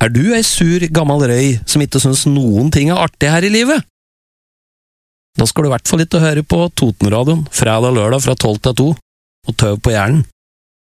du ei sur, gammel røy som ikke synes noen ting artig her i livet? Da skal du i hvert fall ikke høre på Totenradioen, fredag og lørdag fra 12 til 2, og tøv på hjernen.